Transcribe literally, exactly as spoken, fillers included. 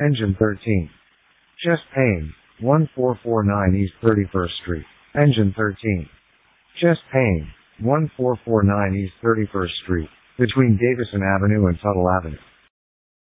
Engine thirteen. Chest pain, one four four nine East thirty-first Street. Engine thirteen. Chest pain, one four four nine East thirty-first Street, between Davison Avenue and Tuttle Avenue.